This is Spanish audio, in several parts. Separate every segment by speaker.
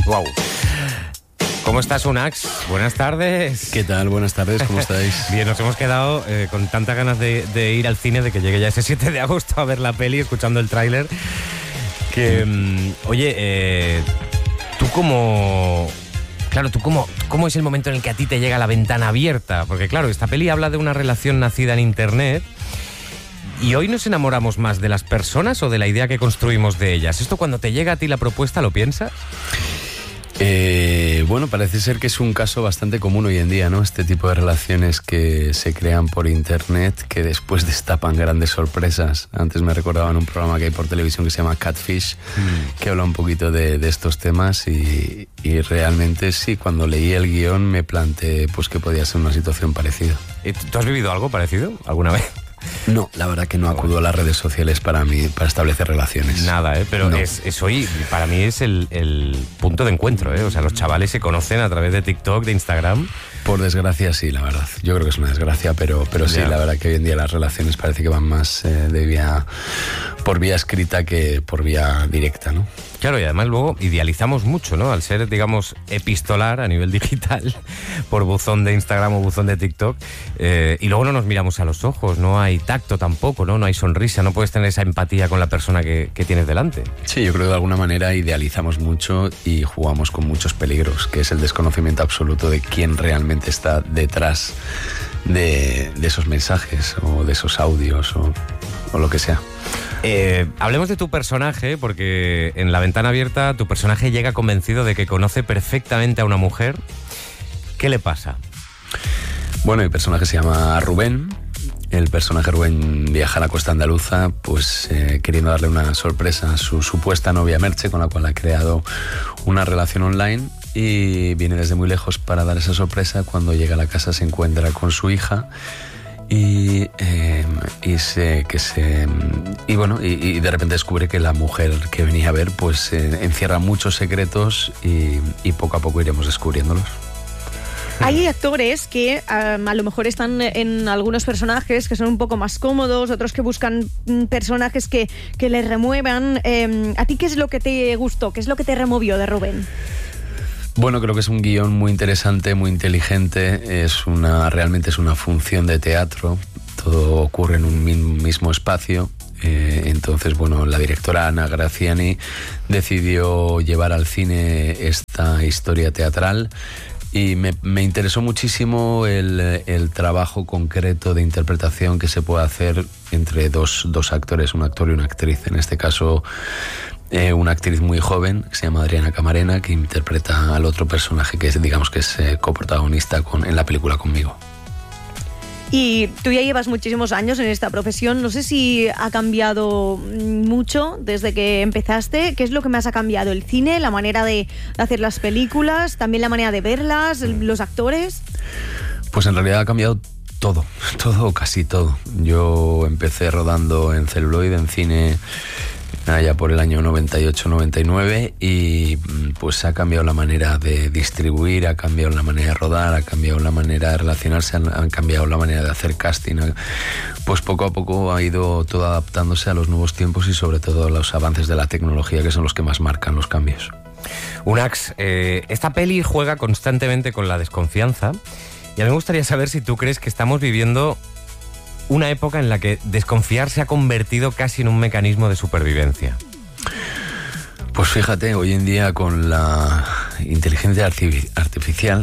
Speaker 1: Wow. ¿Cómo estás, Unax? Buenas tardes.
Speaker 2: ¿Qué tal? Buenas tardes, ¿cómo estáis?
Speaker 1: Bien, nos hemos quedado con tantas ganas de ir al cine, de que llegue ya ese 7 de agosto a ver la peli, escuchando el tráiler. Que, oye, tú como... Claro, ¿cómo es el momento en el que a ti te llega La Ventana Abierta? Porque claro, esta peli habla de una relación nacida en Internet. ¿Y hoy nos enamoramos más de las personas o de la idea que construimos de ellas? ¿Esto cuando te llega a ti la propuesta lo piensas?
Speaker 2: Bueno, parece ser que es un caso bastante común hoy en día, ¿no? Este tipo de relaciones que se crean por internet, que después destapan grandes sorpresas. Antes me recordaban un programa que hay por televisión que se llama Catfish, que habla un poquito de estos temas y realmente sí, cuando leí el guión me planteé pues que podía ser una situación parecida.
Speaker 1: ¿Tú has vivido algo parecido alguna vez?
Speaker 2: No, la verdad que no acudo a las redes sociales para establecer relaciones.
Speaker 1: Nada, pero
Speaker 2: no.
Speaker 1: es hoy, para mí es el punto de encuentro, O sea, los chavales se conocen a través de TikTok, de Instagram.
Speaker 2: Por desgracia sí, la verdad. Yo creo que es una desgracia, pero sí, la verdad que hoy en día las relaciones parece que van más por vía escrita que por vía directa, ¿no?
Speaker 1: Claro, y además luego idealizamos mucho, ¿no? Al ser, digamos, epistolar a nivel digital, por buzón de Instagram o buzón de TikTok, y luego no nos miramos a los ojos, no hay tacto tampoco, ¿no? No hay sonrisa, no puedes tener esa empatía con la persona que tienes delante.
Speaker 2: Sí, yo creo que de alguna manera idealizamos mucho y jugamos con muchos peligros, que es el desconocimiento absoluto de quién realmente está detrás de esos mensajes o de esos audios o lo que sea.
Speaker 1: Hablemos de tu personaje, porque en La Ventana Abierta tu personaje llega convencido de que conoce perfectamente a una mujer. ¿Qué le pasa?
Speaker 2: Bueno, mi personaje se llama Rubén. El personaje Rubén viaja a la costa andaluza, pues queriendo darle una sorpresa a su supuesta novia Merche, con la cual ha creado una relación online, y viene desde muy lejos para dar esa sorpresa. Cuando llega a la casa se encuentra con su hija y de repente descubre que la mujer que venía a ver pues encierra muchos secretos y poco a poco iremos descubriéndolos.
Speaker 3: Hay actores que a lo mejor están en algunos personajes que son un poco más cómodos, otros que buscan personajes que les remuevan. ¿A ti qué es lo que te gustó? ¿Qué es lo que te removió de Rubén?
Speaker 2: Bueno, creo que es un guión muy interesante, muy inteligente. Realmente es una función de teatro. Todo ocurre en un mismo espacio. Entonces, bueno, la directora Ana Graziani decidió llevar al cine esta historia teatral. Y me interesó muchísimo el trabajo concreto de interpretación que se puede hacer entre dos actores, un actor y una actriz. En este caso, una actriz muy joven que se llama Adriana Camarena, que interpreta al otro personaje que es coprotagonista en la película conmigo.
Speaker 3: Y tú ya llevas muchísimos años en esta profesión. No sé si ha cambiado mucho desde que empezaste. ¿Qué es lo que más ha cambiado? ¿El cine? ¿La manera de hacer las películas? ¿También la manera de verlas? ¿Los actores? Pues en realidad ha cambiado
Speaker 2: todo, casi todo. Yo empecé rodando en celuloide, en cine, allá por el año 98-99, y pues ha cambiado la manera de distribuir, ha cambiado la manera de rodar, ha cambiado la manera de relacionarse, ha cambiado la manera de hacer casting. Pues poco a poco ha ido todo adaptándose a los nuevos tiempos y sobre todo a los avances de la tecnología, que son los que más marcan los cambios.
Speaker 1: Unax, esta peli juega constantemente con la desconfianza, y a mí me gustaría saber si tú crees que estamos viviendo una época en la que desconfiar se ha convertido casi en un mecanismo de supervivencia.
Speaker 2: Pues fíjate, hoy en día con la inteligencia artificial,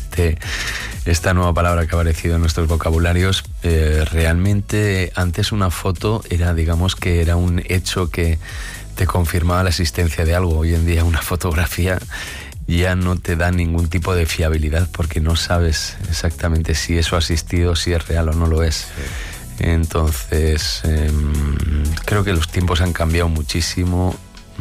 Speaker 2: esta nueva palabra que ha aparecido en nuestros vocabularios, realmente antes una foto era, digamos que era un hecho que te confirmaba la existencia de algo. Hoy en día una fotografía ya no te da ningún tipo de fiabilidad porque no sabes exactamente si eso ha existido, si es real o no lo es. Sí. Entonces, creo que los tiempos han cambiado muchísimo,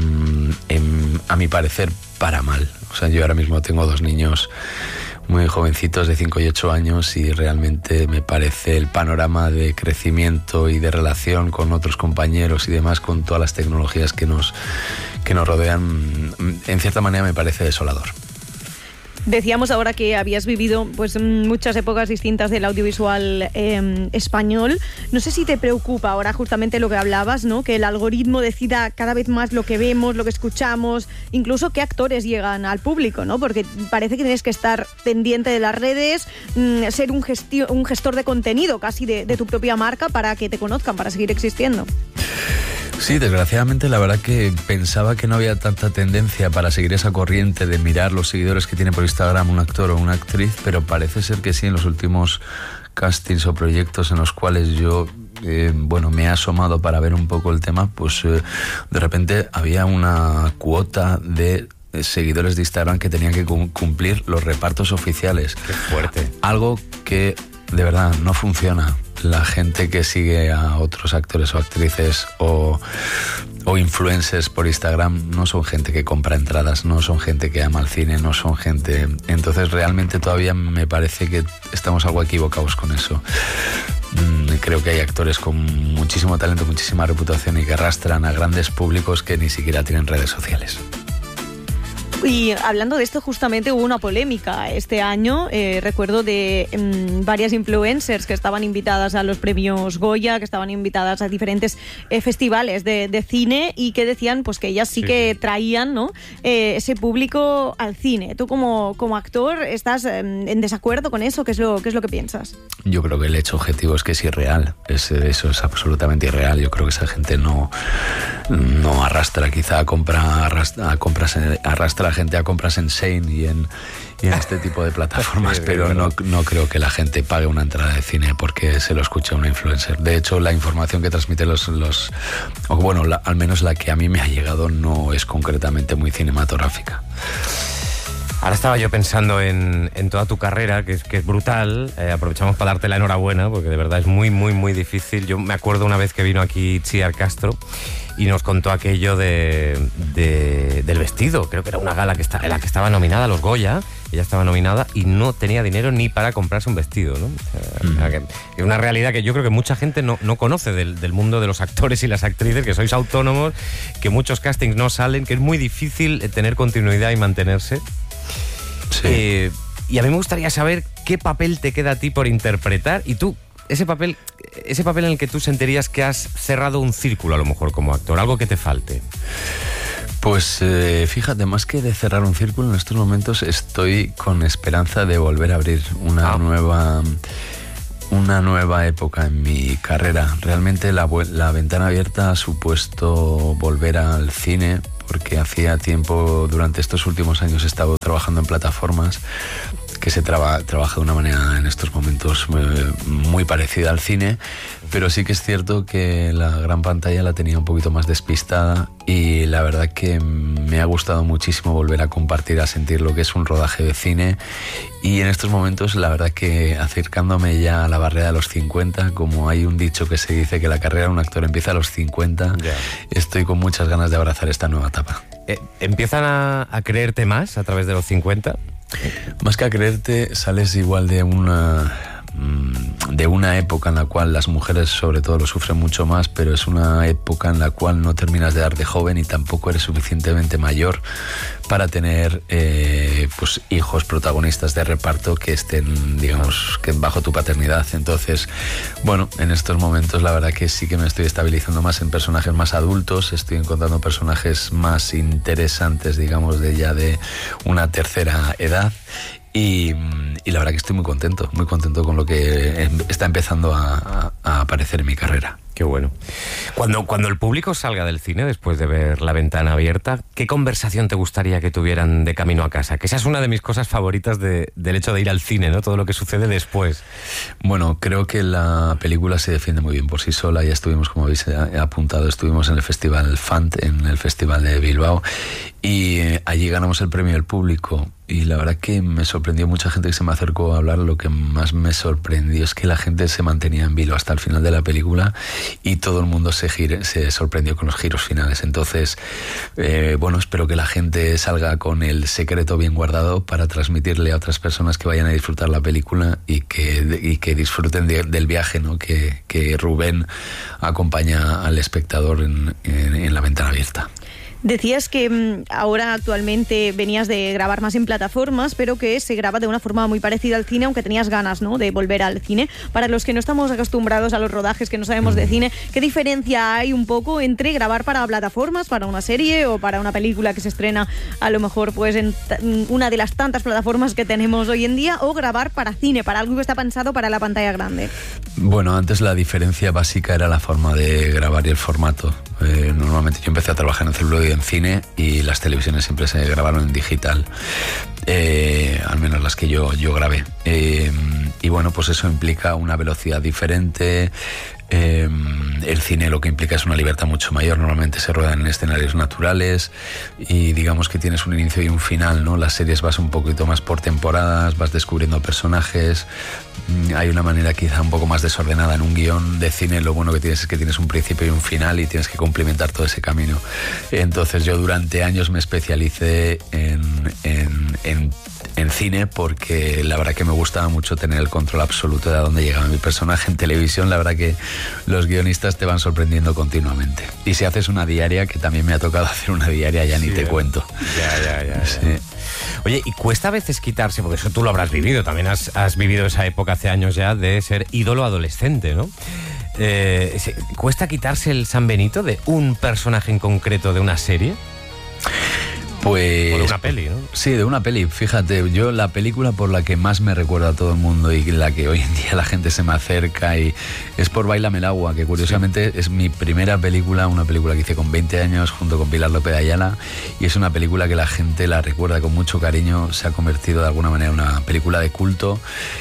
Speaker 2: a mi parecer, para mal. O sea, yo ahora mismo tengo 2 niños muy jovencitos de 5 y 8 años y realmente me parece el panorama de crecimiento y de relación con otros compañeros y demás, con todas las tecnologías que nos rodean, en cierta manera me parece desolador.
Speaker 3: Decíamos ahora que habías vivido pues muchas épocas distintas del audiovisual español. No sé si te preocupa ahora justamente lo que hablabas, ¿no? Que el algoritmo decida cada vez más lo que vemos, lo que escuchamos, incluso qué actores llegan al público, ¿no? Porque parece que tienes que estar pendiente de las redes, ser un gestor de contenido casi de tu propia marca para que te conozcan, para seguir existiendo.
Speaker 2: Sí, desgraciadamente la verdad que pensaba que no había tanta tendencia para seguir esa corriente de mirar los seguidores que tiene por Instagram un actor o una actriz, pero parece ser que sí, en los últimos castings o proyectos en los cuales yo me he asomado para ver un poco el tema, pues de repente había una cuota de seguidores de Instagram que tenían que cumplir los repartos oficiales.
Speaker 1: ¡Qué fuerte!
Speaker 2: Algo que de verdad no funciona. La gente que sigue a otros actores o actrices o influencers por Instagram no son gente que compra entradas, no son gente que ama el cine, no son gente... Entonces realmente todavía me parece que estamos algo equivocados con eso. Creo que hay actores con muchísimo talento, muchísima reputación y que arrastran a grandes públicos que ni siquiera tienen redes sociales.
Speaker 3: Y hablando de esto, justamente hubo una polémica este año, recuerdo de varias influencers que estaban invitadas a los premios Goya, que estaban invitadas a diferentes festivales de cine y que decían pues que ellas sí que traían, ¿no? Ese público al cine. ¿Tú como actor estás en desacuerdo con eso? ¿Qué es lo que piensas?
Speaker 2: Yo creo que el hecho objetivo es que es irreal, eso es absolutamente irreal. Yo creo que esa gente no arrastra quizá arrastra a gente a compras en Shein y en este tipo de plataformas, pero no creo que la gente pague una entrada de cine porque se lo escuche una influencer. De hecho, la información que transmite al menos la que a mí me ha llegado no es concretamente muy cinematográfica.
Speaker 1: Ahora estaba yo pensando en toda tu carrera, que es brutal. Aprovechamos para darte la enhorabuena, porque de verdad es muy, muy, muy difícil. Yo me acuerdo una vez que vino aquí Chiar Castro y nos contó aquello del vestido. Creo que era una gala en la que estaba nominada a los Goya. Ella estaba nominada y no tenía dinero ni para comprarse un vestido, ¿no? O sea, que es una realidad que yo creo que mucha gente no conoce del mundo de los actores y las actrices, que sois autónomos, que muchos castings no salen, que es muy difícil tener continuidad y mantenerse.
Speaker 2: Sí.
Speaker 1: Y a mí me gustaría saber qué papel te queda a ti por interpretar y tú, ese papel en el que tú sentirías que has cerrado un círculo a lo mejor como actor, algo que te falte.
Speaker 2: Pues fíjate, más que de cerrar un círculo, en estos momentos estoy con esperanza de volver a abrir una nueva época en mi carrera. Realmente la ventana abierta ha supuesto volver al cine, porque hacía tiempo, durante estos últimos años, he estado trabajando en plataformas que se trabaja de una manera en estos momentos muy parecida al cine, pero sí que es cierto que la gran pantalla la tenía un poquito más despistada y la verdad que me ha gustado muchísimo volver a compartir, a sentir lo que es un rodaje de cine, y en estos momentos la verdad que acercándome ya a la barrera de los 50, como hay un dicho que se dice que la carrera de un actor empieza a los 50, estoy con muchas ganas de abrazar esta nueva etapa.
Speaker 1: ¿Empiezan a creerte más a través de los 50?
Speaker 2: Más que a creerte, sales igual de una época en la cual las mujeres sobre todo lo sufren mucho más, pero es una época en la cual no terminas de dar de joven y tampoco eres suficientemente mayor para tener pues hijos protagonistas de reparto que estén, digamos, que bajo tu paternidad. Entonces, bueno, en estos momentos la verdad que sí que me estoy estabilizando más en personajes más adultos, estoy encontrando personajes más interesantes, digamos, de una tercera edad. Y la verdad que estoy muy contento con lo que está empezando a aparecer en mi carrera.
Speaker 1: Qué bueno. Cuando el público salga del cine después de ver La Ventana Abierta, ¿qué conversación te gustaría que tuvieran de camino a casa? Que esa es una de mis cosas favoritas del hecho de ir al cine, ¿no? Todo lo que sucede después.
Speaker 2: Bueno, creo que la película se defiende muy bien por sí sola. Ya estuvimos, como habéis apuntado, estuvimos en el Festival FANT, en el Festival de Bilbao, y allí ganamos el premio del público. Y la verdad que me sorprendió mucha gente que se me acercó a hablar. Lo que más me sorprendió es que la gente se mantenía en vilo hasta el final de la película y todo el mundo se sorprendió con los giros finales. Entonces, bueno, espero que la gente salga con el secreto bien guardado para transmitirle a otras personas que vayan a disfrutar la película y que disfruten del viaje, ¿no? Que Rubén acompaña al espectador en La Ventana Abierta.
Speaker 3: Decías que ahora actualmente venías de grabar más en plataformas, pero que se graba de una forma muy parecida al cine, aunque tenías ganas, ¿no?, de volver al cine. Para los que no estamos acostumbrados a los rodajes, que no sabemos de cine, ¿qué diferencia hay un poco entre grabar para plataformas, para una serie o para una película que se estrena a lo mejor pues en una de las tantas plataformas que tenemos hoy en día, o grabar para cine, para algo que está pensado para la pantalla grande?
Speaker 2: Bueno, antes la diferencia básica era la forma de grabar y el formato. Normalmente yo empecé a trabajar en celuloide y en cine, y las televisiones siempre se grabaron en digital, al menos las que yo grabé. Y bueno, pues eso implica una velocidad diferente. El cine lo que implica es una libertad mucho mayor. Normalmente se ruedan en escenarios naturales y digamos que tienes un inicio y un final, ¿no? Las series vas un poquito más por temporadas, vas descubriendo personajes. Hay una manera quizá un poco más desordenada en un guión de cine. Lo bueno que tienes es que tienes un principio y un final y tienes que cumplimentar todo ese camino. Entonces yo durante años me especialicé en cine, porque la verdad que me gustaba mucho tener el control absoluto de a dónde llegaba mi personaje. En televisión la verdad que los guionistas te van sorprendiendo continuamente, y si haces una diaria, que también me ha tocado hacer una diaria, ya ni te cuento.
Speaker 1: Ya. Sí. Oye, ¿y cuesta a veces quitarse, porque eso tú lo habrás vivido, también has vivido esa época hace años ya de ser ídolo adolescente, ¿no? ¿Cuesta quitarse el San Benito de un personaje en concreto de una serie?
Speaker 2: Pues,
Speaker 1: o de una peli, ¿no? Sí,
Speaker 2: de una peli. Fíjate, yo la película por la que más me recuerda a todo el mundo y la que hoy en día la gente se me acerca y es por Báilame el agua, que curiosamente es mi primera película, una película que hice con 20 años junto con Pilar López de Ayala, y es una película que la gente la recuerda con mucho cariño. Se ha convertido de alguna manera en una película de culto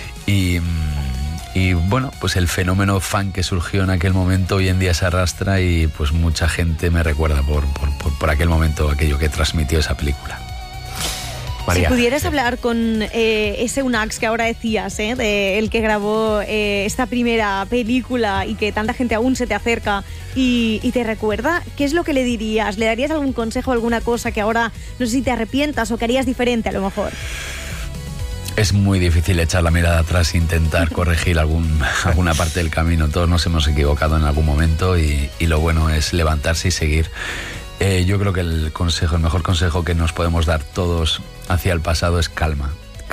Speaker 2: y bueno, pues el fenómeno fan que surgió en aquel momento hoy en día se arrastra, y pues mucha gente me recuerda por aquel momento, aquello que transmitió esa película.
Speaker 3: María, si pudieras hablar con ese Unax que ahora decías, de el que grabó esta primera película y que tanta gente aún se te acerca y te recuerda, ¿qué es lo que le dirías? ¿Le darías algún consejo, alguna cosa que ahora no sé si te arrepientas o que harías diferente a lo mejor?
Speaker 2: Es muy difícil echar la mirada atrás e intentar corregir alguna parte del camino. Todos nos hemos equivocado en algún momento y lo bueno es levantarse y seguir. Yo creo que el mejor consejo que nos podemos dar todos hacia el pasado es calma,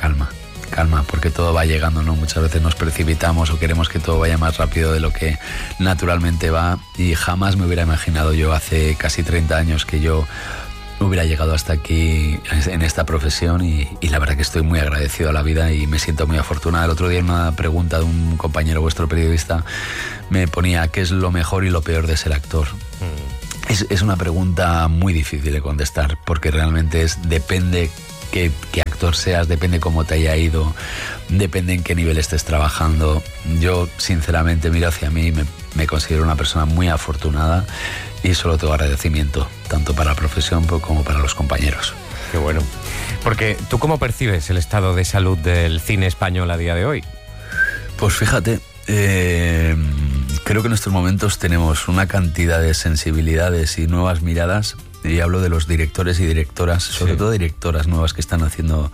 Speaker 2: porque todo va llegando, ¿no? Muchas veces nos precipitamos o queremos que todo vaya más rápido de lo que naturalmente va, y jamás me hubiera imaginado yo hace casi 30 años que yo hubiera llegado hasta aquí en esta profesión, y la verdad que estoy muy agradecido a la vida y me siento muy afortunado. El otro día en una pregunta de un compañero vuestro periodista me ponía ¿qué es lo mejor y lo peor de ser actor? Es una pregunta muy difícil de contestar, porque realmente depende qué actor seas, depende cómo te haya ido, depende en qué nivel estés trabajando. Yo sinceramente miro hacia mí y me considero una persona muy afortunada, y solo tengo agradecimiento, tanto para la profesión como para los compañeros.
Speaker 1: Qué bueno. Porque ¿tú cómo percibes el estado de salud del cine español a día de hoy?
Speaker 2: Pues fíjate, creo que en estos momentos tenemos una cantidad de sensibilidades y nuevas miradas, y hablo de los directores y directoras, sobre todo directoras nuevas que están haciendo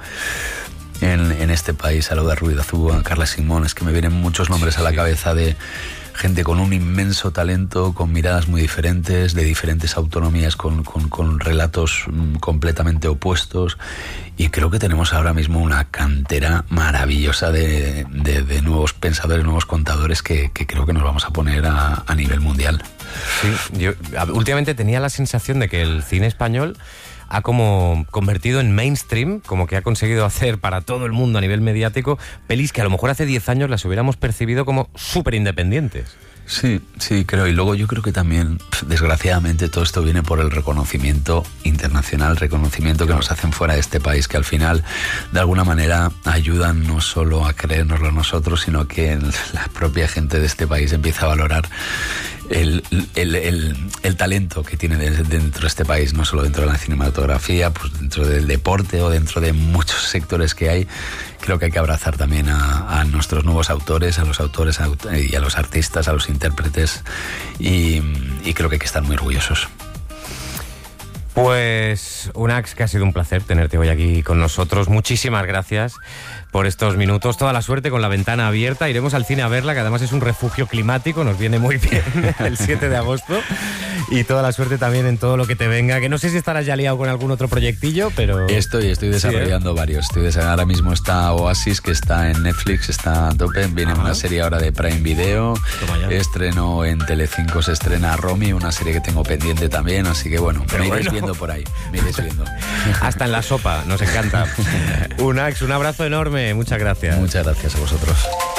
Speaker 2: en este país. Hablo de Ruiz Azúa, Carla Simón, es que me vienen muchos nombres a la cabeza de gente con un inmenso talento, con miradas muy diferentes, de diferentes autonomías, con relatos completamente opuestos, y creo que tenemos ahora mismo una cantera maravillosa de nuevos pensadores, nuevos contadores que creo que nos vamos a poner a nivel mundial.
Speaker 1: Sí, yo últimamente tenía la sensación de que el cine español ha como convertido en mainstream, como que ha conseguido hacer para todo el mundo a nivel mediático pelis que a lo mejor hace 10 años las hubiéramos percibido como súper independientes.
Speaker 2: Sí, creo. Y luego yo creo que también, desgraciadamente, todo esto viene por el reconocimiento internacional, reconocimiento que nos hacen fuera de este país, que al final, de alguna manera, ayudan no solo a creérnoslo nosotros, sino que la propia gente de este país empieza a valorar el talento que tiene dentro de este país, no solo dentro de la cinematografía, pues dentro del deporte o dentro de muchos sectores que hay. Creo que hay que abrazar también a nuestros nuevos autores, a los autores y a los artistas, a los intérpretes, y creo que hay que estar muy orgullosos.
Speaker 1: Pues, Unax, que ha sido un placer tenerte hoy aquí con nosotros. Muchísimas gracias por estos minutos. Toda la suerte con la ventana abierta. Iremos al cine a verla, que además es un refugio climático. Nos viene muy bien el 7 de agosto. Y toda la suerte también en todo lo que te venga. Que no sé si estarás ya liado con algún otro proyectillo, pero...
Speaker 2: Estoy desarrollando varios. Ahora mismo está Oasis, que está en Netflix, está a tope. Viene una serie ahora de Prime Video. Estreno en Telecinco, se estrena Romy, una serie que tengo pendiente también. Así que bueno, me iréis viendo por ahí. Me iréis viendo.
Speaker 1: Hasta en la sopa, nos encanta. Unax, un abrazo enorme. Muchas gracias.
Speaker 2: Muchas gracias a vosotros.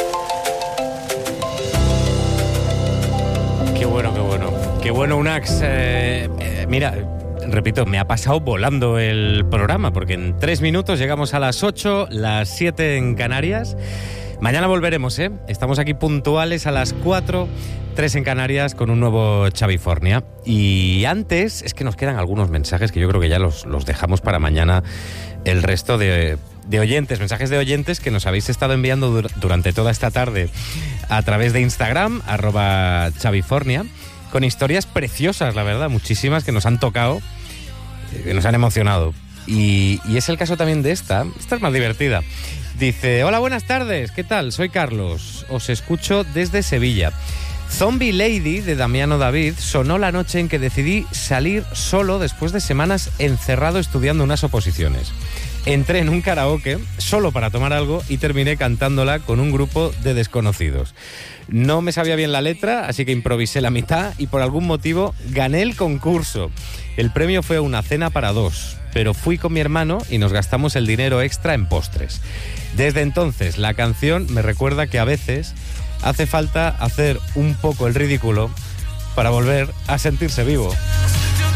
Speaker 1: Qué bueno, qué bueno. Qué bueno, Unax. Mira, repito, me ha pasado volando el programa, porque en 3 minutos llegamos a las 8, las 7 en Canarias. Mañana volveremos, ¿eh? Estamos aquí puntuales a las 4, 3 en Canarias, con un nuevo Xavifornia. Y antes, es que nos quedan algunos mensajes que yo creo que ya los dejamos para mañana, el resto de oyentes, mensajes de oyentes que nos habéis estado enviando durante toda esta tarde a través de Instagram, @Xavifornia, con historias preciosas, la verdad, muchísimas que nos han tocado, que nos han emocionado. Y es el caso también de esta es más divertida. Dice: hola, buenas tardes, ¿qué tal? Soy Carlos, os escucho desde Sevilla. Zombie Lady, de Damiano David, sonó la noche en que decidí salir solo después de semanas encerrado estudiando unas oposiciones. Entré en un karaoke solo para tomar algo y terminé cantándola con un grupo de desconocidos. No me sabía bien la letra, así que improvisé la mitad y por algún motivo gané el concurso. El premio fue una cena para 2, pero fui con mi hermano y nos gastamos el dinero extra en postres. Desde entonces, la canción me recuerda que a veces hace falta hacer un poco el ridículo para volver a sentirse vivo.